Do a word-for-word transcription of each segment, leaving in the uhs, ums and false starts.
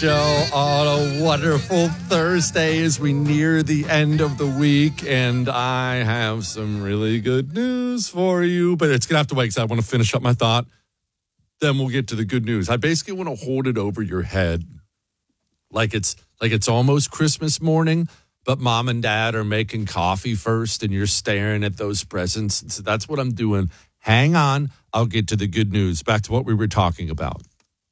show on a wonderful Thursday as we near the end of the week, and I have some really good news for you, but it's going to have to wait because I want to finish up my thought. Then we'll get to the good news. I basically want to hold it over your head like it's like it's almost Christmas morning, but mom and dad are making coffee first, and you're staring at those presents. So that's what I'm doing. Hang on. I'll get to the good news. Back to what we were talking about.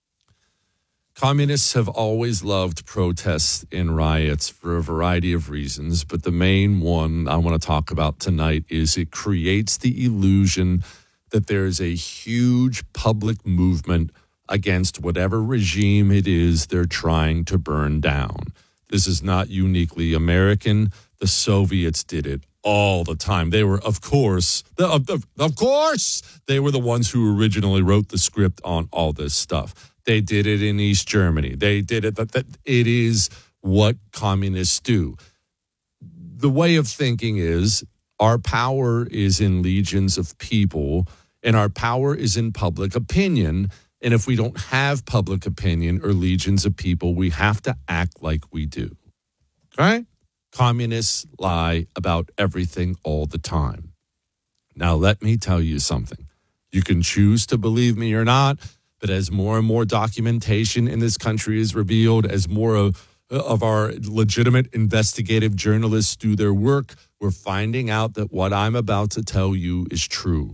Communists have always loved protests and riots for a variety of reasons, but the main one I want to talk about tonight is it creates the illusion that there is a huge public movement against whatever regime it is they're trying to burn down. This is not uniquely American. The Soviets did it all the time. They were, of course, the, of, of course, they were the ones who originally wrote the script on all this stuff. They did it in East Germany. They did it. That, that it is what communists do. The way of thinking is our power is in legions of people, and our power is in public opinion. And if we don't have public opinion or legions of people, we have to act like we do. Okay? Communists lie about everything all the time. Now, let me tell you something. You can choose to believe me or not, but as more and more documentation in this country is revealed, as more of, of our legitimate investigative journalists do their work, we're finding out that what I'm about to tell you is true.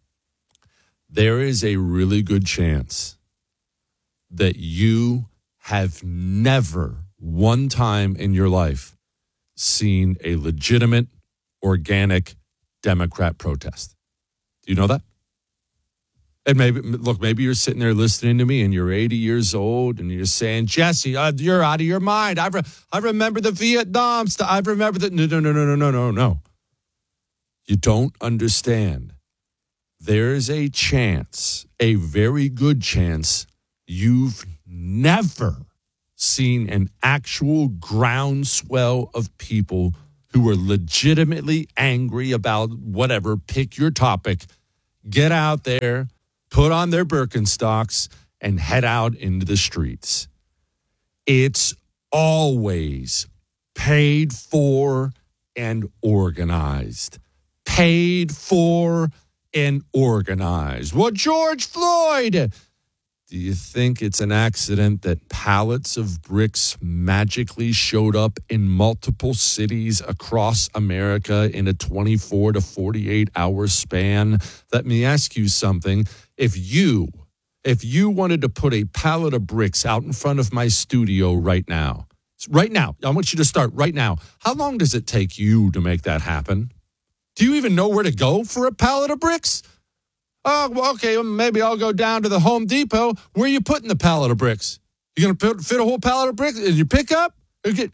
There is a really good chance that you have never one time in your life seen a legitimate, organic Democrat protest. Do you know that? And maybe, look, maybe you're sitting there listening to me and you're eighty years old and you're saying, Jesse, uh, you're out of your mind. I re- I remember the Vietnam stuff. I remember that. No, no, no, no, no, no, no, no. You don't understand. There's a chance, a very good chance, you've never seen an actual groundswell of people who are legitimately angry about whatever, pick your topic, get out there, put on their Birkenstocks, and head out into the streets. It's always paid for and organized. Paid for and organized. Well, George Floyd, do you think it's an accident that pallets of bricks magically showed up in multiple cities across America in a twenty-four to forty-eight hour span? Let me ask you something. If you, if you wanted to put a pallet of bricks out in front of my studio right now, right now, I want you to start right now. How long does it take you to make that happen? Do you even know where to go for a pallet of bricks? Oh, well, okay, well, maybe I'll go down to the Home Depot. Where are you putting the pallet of bricks? You going to fit a whole pallet of bricks in your pickup? You get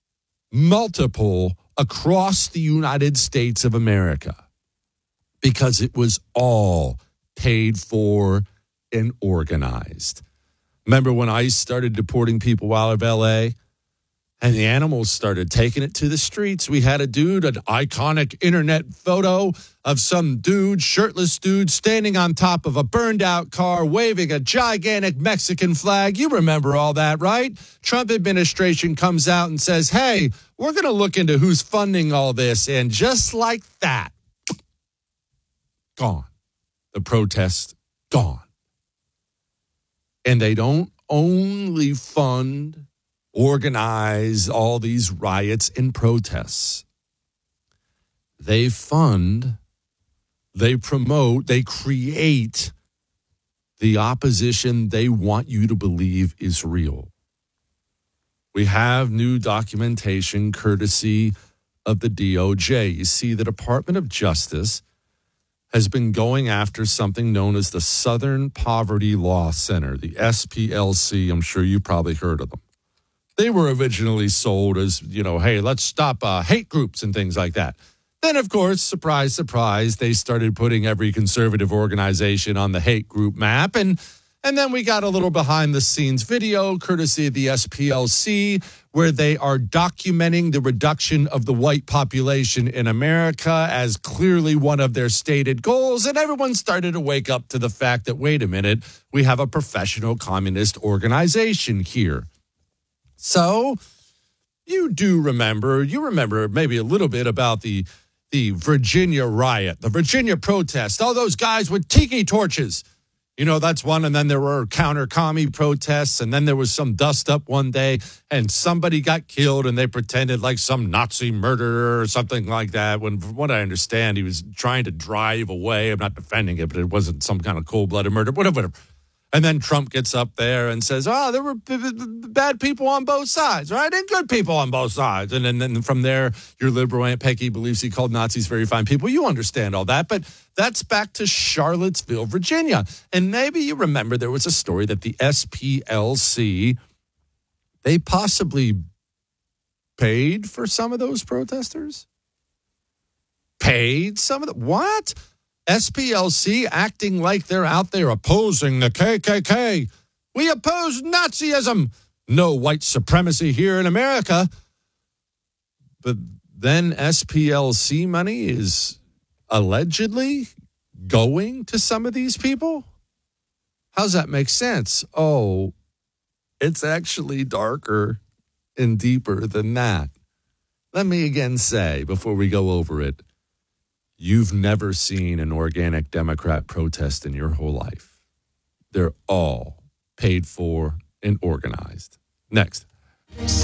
multiple across the United States of America because it was all paid for and organized. Remember when ICE started deporting people out of L A? And the animals started taking it to the streets. We had a dude, an iconic internet photo of some dude, shirtless dude, standing on top of a burned out car, waving a gigantic Mexican flag. You remember all that, right? Trump administration comes out and says, hey, we're going to look into who's funding all this. And just like that, gone. The protest, gone. And they don't only fund, organize all these riots and protests. They fund, they promote, they create the opposition they want you to believe is real. We have new documentation courtesy of the D O J. You see, the Department of Justice has been going after something known as the Southern Poverty Law Center, the S P L C. I'm sure you've probably heard of them. They were originally sold as, you know, hey, let's stop uh, hate groups and things like that. Then, of course, surprise, surprise, they started putting every conservative organization on the hate group map. And and then we got a little behind-the-scenes video, courtesy of the S P L C, where they are documenting the reduction of the white population in America as clearly one of their stated goals. And everyone started to wake up to the fact that, wait a minute, we have a professional communist organization here. So you do remember, you remember maybe a little bit about the the Virginia riot, the Virginia protest, all those guys with tiki torches. You know, that's one. And then there were counter commie protests. And then there was some dust up one day and somebody got killed and they pretended like some Nazi murderer or something like that. When, from what I understand, he was trying to drive away. I'm not defending it, but it wasn't some kind of cold blooded murder, whatever, whatever. And then Trump gets up there and says, oh, there were b- b- bad people on both sides, right? And good people on both sides. And then, then from there, your liberal Aunt Peggy believes he called Nazis very fine people. You understand all that. But that's back to Charlottesville, Virginia. And maybe you remember there was a story that the S P L C, they possibly paid for some of those protesters? Paid some of the, what? S P L C acting like they're out there opposing the K K K. We oppose Nazism. No white supremacy here in America. But then S P L C money is allegedly going to some of these people? How's that make sense? Oh, it's actually darker and deeper than that. Let me again say, before we go over it, you've never seen an organic Democrat protest in your whole life. They're all paid for and organized. Next.